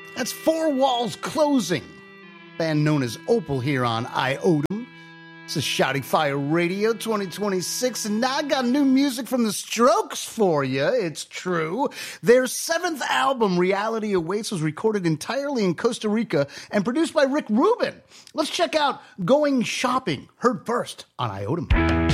That's Four Walls Closing, band known as Opal here on Iotum. This is Shouting Fire Radio 2026, and now I got new music from The Strokes for you. It's true. Their seventh album, Reality Awaits, was recorded entirely in Costa Rica and produced by Rick Rubin. Let's check out Going Shopping, heard first on Iotum.